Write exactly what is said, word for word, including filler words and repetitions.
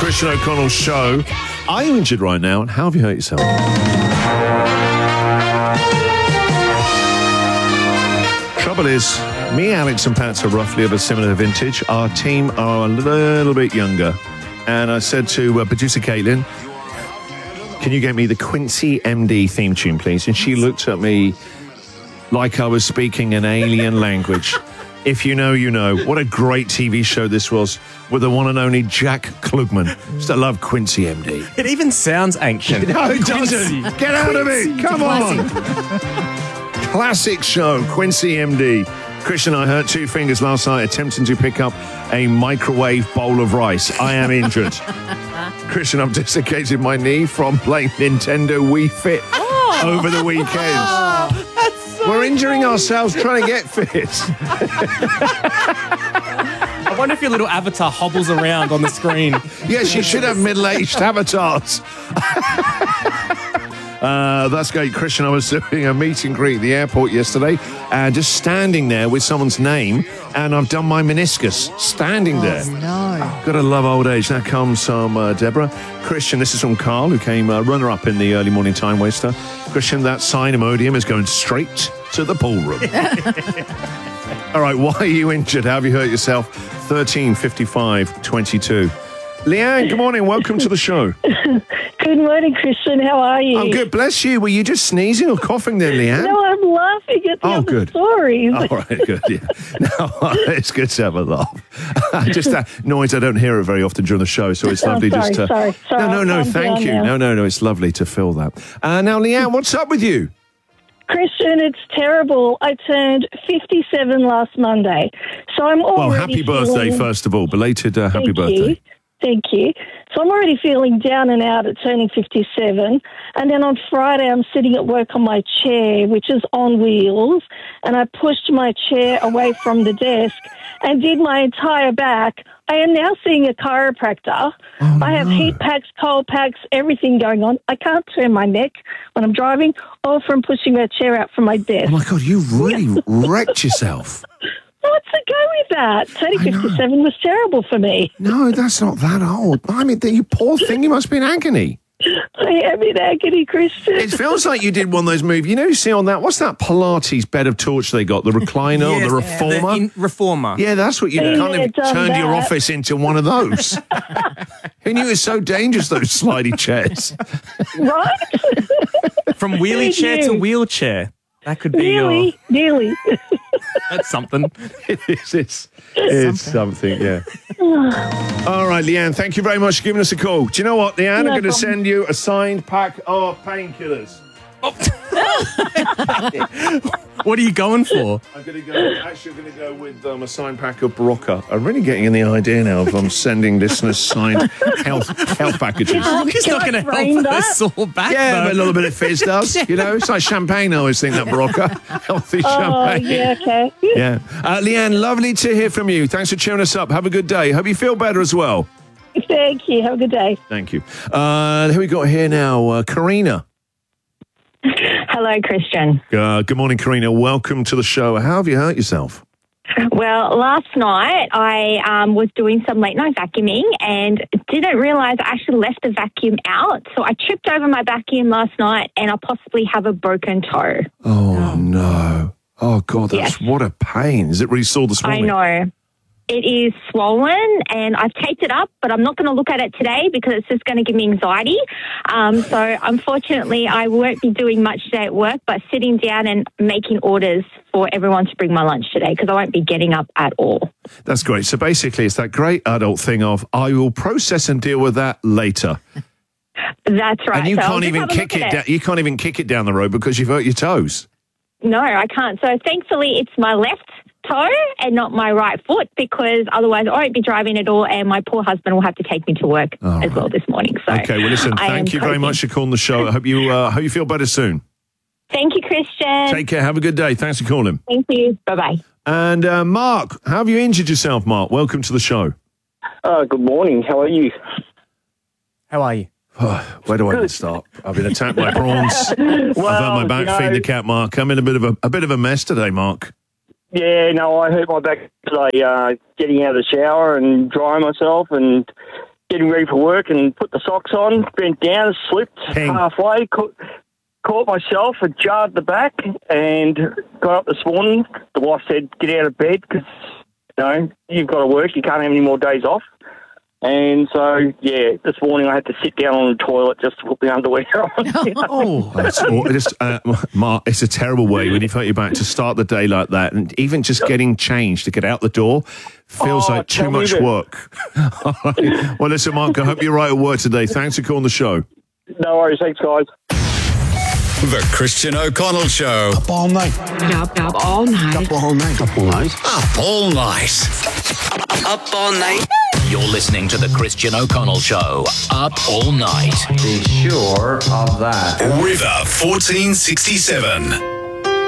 Christian O'Connell's show. Are you injured right now, and how have you hurt yourself? Trouble is, me, Alex and Pat are roughly of a similar vintage. Our team are a little bit younger. And I said to uh, producer Caitlin, can you get me the Quincy M D theme tune, please? And she looked at me like I was speaking an alien language. If you know, you know. What a great T V show this was with the one and only Jack Klugman. Just I love Quincy M D. It even sounds ancient. No, it doesn't. Get out of it. Come on. Classic show, Quincy M D. Christian, I hurt two fingers last night attempting to pick up a microwave bowl of rice. I am injured. Christian, I've dislocated my knee from playing Nintendo Wii Fit oh. over the weekend. Oh, that's so We're injuring funny. ourselves trying to get fit. I wonder if your little avatar hobbles around on the screen. Yes, you should have middle-aged avatars. Uh, that's great, Christian. I was doing a meet and greet at the airport yesterday and just standing there with someone's name, and I've done my meniscus standing there. Oh, no. Gotta love old age. That comes from uh, Deborah. Christian, this is from Carl, who came uh, runner-up in the early morning time waster. Christian, that sign Imodium is going straight to the pool room. All right, why are you injured? How have you hurt yourself? thirteen fifty-five twenty-two. Leanne, good morning. Welcome to the show. Good morning, Christian. How are you? I'm good. Bless you. Were you just sneezing or coughing there, Leanne? No, I'm laughing at the oh, other good. stories. All right, good. Yeah. No, it's good to have a laugh. Just that noise, I don't hear it very often during the show, so it's lovely oh, sorry, just to... Sorry, sorry. No, no, no, I'll thank you. now. No, no, no, it's lovely to feel that. Uh, now, Leanne, what's up with you? Christian, it's terrible. I turned fifty-seven last Monday, so I'm already Well, happy birthday, feeling... first of all. Belated uh, happy Thank birthday. You. Thank you. So I'm already feeling down and out at turning fifty-seven. And then on Friday, I'm sitting at work on my chair, which is on wheels. And I pushed my chair away from the desk and did my entire back. I am now seeing a chiropractor. Oh, I have no. heat packs, cold packs, everything going on. I can't turn my neck when I'm driving or from pushing my chair out from my desk. Oh, my God, you really wrecked yourself. What's the go with that? Turning fifty-seven was terrible for me. No, that's not that old. I mean, you poor thing, you must be in agony. I am in agony, Christian. It feels like you did one of those movies. You know, you see on that, what's that Pilates bed of torture they got? The recliner Yes, or the reformer? The in- reformer. Yeah, that's what you Yeah, kind of done turned that. your office into one of those. Who knew it was so dangerous, those slidey chairs? Right? From wheelie chair to wheelchair. That could be Nearly, nearly. your... That's something. It is. It's, it's something, yeah. All right, Leanne, thank you very much for giving us a call. Do you know what, Leanne? No I'm going to problem. send you a signed pack of painkillers. What are you going for? I'm going to go, actually, I'm going to go with um, a signed pack of Barocca. I'm really getting in the idea now of um, sending listeners signed health health packages. It's not going to frame help a that? sore back, Yeah, though. but a little bit of fizz does. You know, it's like champagne. I always think that Barocca. Healthy Oh, champagne. yeah, okay. Yeah. Uh, Leanne, lovely to hear from you. Thanks for cheering us up. Have a good day. Hope you feel better as well. Thank you. Have a good day. Thank you. Uh, who we got here now? Uh, Karina. Hello, Christian. Uh, good morning, Karina. Welcome to the show. How have you hurt yourself? Well, last night I um, was doing some late night vacuuming and didn't realise I actually left the vacuum out. So I tripped over my vacuum last night and I possibly have a broken toe. Oh, no. Oh, God, that's Yes. what a pain. Is it really sore this I morning? know. It is swollen and I've taped it up, but I'm not going to look at it today because it's just going to give me anxiety. Um, so unfortunately, I won't be doing much today at work, but sitting down and making orders for everyone to bring my lunch today because I won't be getting up at all. That's great. So basically, it's that great adult thing of, I will process and deal with that later. That's right. And you So I'll can't just even have a kick look it, at da- you can't even kick it down the road because you've hurt your toes. No, I can't. So thankfully, it's my left toe and not my right foot because otherwise I won't be driving at all and my poor husband will have to take me to work All as right. well this morning. So Okay, well, listen, I thank am you very coping. much for calling the show. I hope you, uh, hope you feel better soon. Thank you, Christian. Take care. Have a good day. Thanks for calling. Thank you. Bye-bye. And uh, Mark, how have you injured yourself, Mark? Welcome to the show. Uh, good morning. How are you? How are you? Where do I even start? I've been attacked by prawns. I've hurt my back you know- feeding the cat, Mark. I'm in a bit of a, a bit of a mess today, Mark. Yeah, no, I hurt my back today uh, getting out of the shower and drying myself and getting ready for work and put the socks on, bent down, slipped Ping. halfway, caught, caught myself, had jarred the back, and got up this morning. The wife said, get out of bed because, you know, you've got to work. You can't have any more days off. And so, yeah, this morning I had to sit down on the toilet just to put the underwear on. Oh, that's aw- just, uh, Mark, it's a terrible way when you've hurt your back to start the day like that, and even just getting changed to get out the door feels Oh, like too tell me much about it. work. All right. Well, listen, Mark, I hope you're right at work today. Thanks for calling the show. No worries. Thanks, guys. The Christian O'Connell Show. Up all night. Up, up all night. Up all night. Up all night. Up all night. Up all night. You're listening to the Christian O'Connell Show. Up all night. Be sure of that. River fourteen sixty-seven.